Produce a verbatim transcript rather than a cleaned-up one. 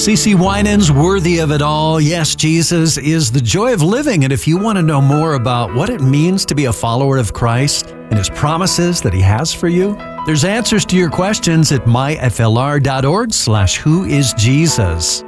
CeCe Winans, Worthy of It All. Yes, Jesus is the joy of living. And if you want to know more about what it means to be a follower of Christ and His promises that He has for you, there's answers to your questions at myflr.org slash who is Jesus.